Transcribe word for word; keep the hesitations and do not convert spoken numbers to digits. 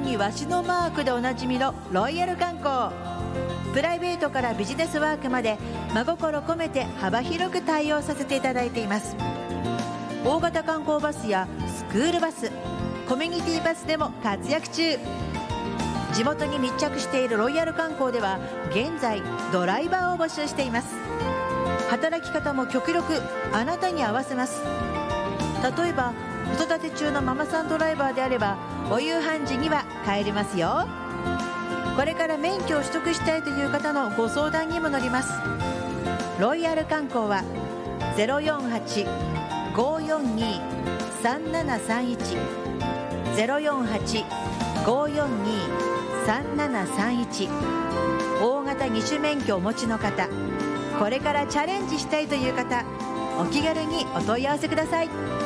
にわしのマークでおなじみのロイヤル観光。プライベートからビジネスワークまで真心込めて幅広く対応させていただいています。大型観光バスやスクールバス、コミュニティバスでも活躍中。地元に密着しているロイヤル観光では現在ドライバーを募集しています。働き方も極力あなたに合わせます。例えば子育て中のママさんドライバーであればお夕飯時には帰れますよ。これから免許を取得したいという方のご相談にも乗ります。ロイヤル観光は ゼロよんはち ごーよんにー さんななさんいち ゼロよんはち ごーよんにー さんななさんいち。大型二種免許をお持ちの方、これからチャレンジしたいという方、お気軽にお問い合わせください。